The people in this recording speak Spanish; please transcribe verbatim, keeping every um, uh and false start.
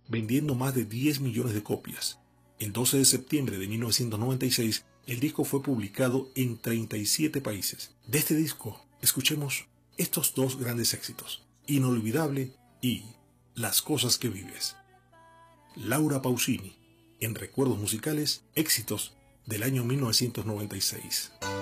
vendiendo más de diez millones de copias. El doce de septiembre de mil novecientos noventa y seis, el disco fue publicado en treinta y siete países. De este disco, escuchemos estos dos grandes éxitos, Inolvidable y Las cosas que vives. Laura Pausini, en Recuerdos Musicales, éxitos del año mil novecientos noventa y seis.